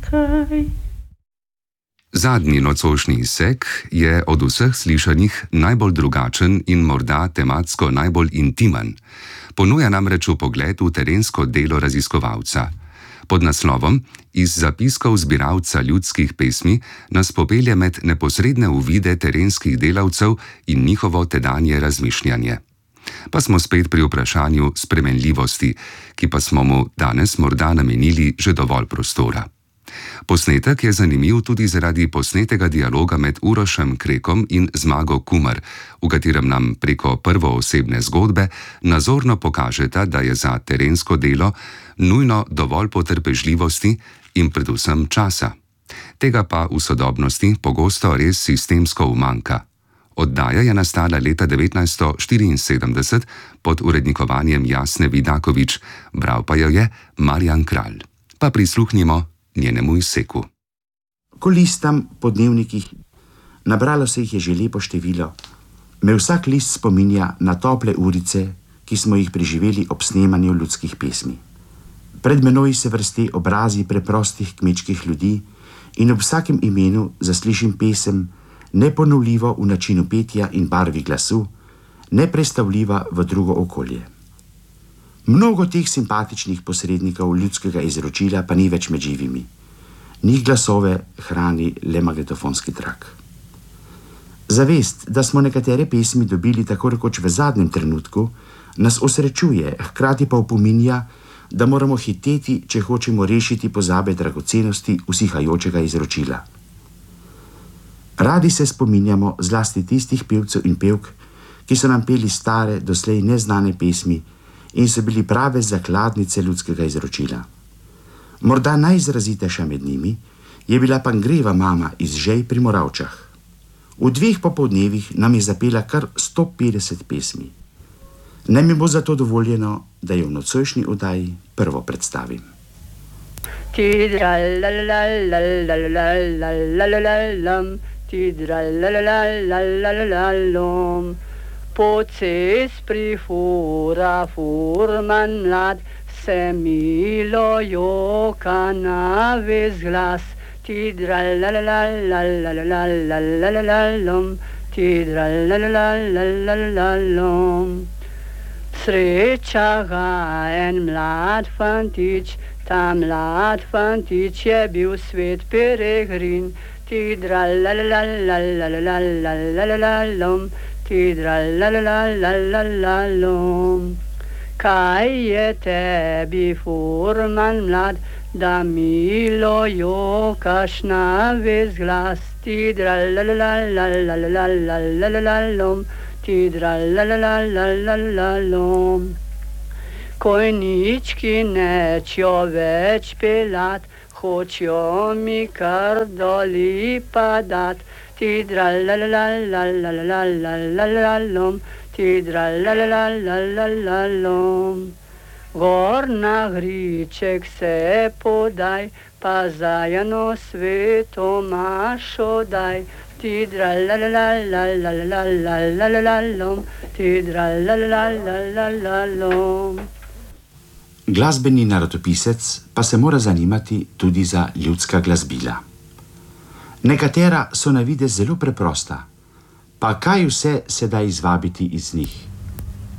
Zadnji nocojšnji izsek je od vseh slišanih najbolj drugačen in morda tematsko najbolj intimen. Ponuja namreč vpogled v terensko delo raziskovalca. Pod naslovom Iz zapiskov zbiralca ljudskih pesmi nas popelje med neposredne uvide terenskih delavcev in njihovo tedanje razmišljanje. Pa smo spet pri vprašanju spremenljivosti, ki pa smo mu danes morda namenili že dovolj prostora. Posnetek je zanimiv tudi zaradi posnetega dialoga med Urošem Krekom in Zmago Kumar, v katerem nam preko prvoosebne zgodbe nazorno pokažeta, da je za terensko delo nujno dovolj potrpežljivosti in predvsem časa. Tega pa v sodobnosti pogosto res sistemsko umanjka. Oddaja je nastala leta 1974 pod urednikovanjem Jasne Vidaković, bral pa jo je Marjan Kralj. Pa prisluhnimo njenemu izseku. Ko listam po dnevnikih, nabralo se jih je že lepo število, me vsak list spominja na tople urice, ki smo jih preživeli ob snemanju ljudskih pesmi. Pred menoj se vrsti obrazi preprostih kmečkih ljudi in ob vsakem imenu zaslišim pesem, neponovljivo v načinu petja in barvi glasu, neprestavljiva v drugo okolje. Mnogo teh simpatičnih posrednikov ljudskega izročila pa ni več med živimi. Njih glasove hrani le magnetofonski trak. Zavest, da smo nekatere pesmi dobili tako rekoč v zadnjem trenutku, nas osrečuje, hkrati pa opominja, da moramo hiteti, če hočemo rešiti pozabe dragocenosti usihajočega izročila. Radi se spominjamo zlasti tistih pevcev in pevk, ki so nam peli stare, doslej neznane pesmi in so bili prave zakladnice ljudskega izročila. Morda najizrazitejša med njimi je bila Pangreva mama iz Žej pri Moravčah. V 2 popoldnevih nam je zapela kar 150 pesmi. Naj mi bo zato dovoljeno, da jo v nocojšnji oddaji prvo predstavim. Po cest prifura furman mlad, se milo joka na ves glas. Tidralalalalalalalalalalom, tidralalalalalalalom. Sreča ga en mlad fantič, ta mlad fantič je bil svet peregrin. Tidralalalalalalalalalalom, tidralalalalalalalom. Kaj je tebi, furman mlad, da milo jokaš na ves glas? Tidralalalalalalalalalalom, tidralalalalalalalom. Konjički nećo več pelat, hočjo mi kar doli padat. Tidralalalalalalalalalalom, tidralalalalalalalom. Gor na hriček se podaj, pa zajano sveto mašo daj. Tidralalalalalalalalalalom, tidralalalalalalalom. Glasbeni narodopisec pa se mora zanimati tudi za ljudska glasbila. Nekatera so na videz zelo preprosta, pa kaj vse se da izvabiti iz njih?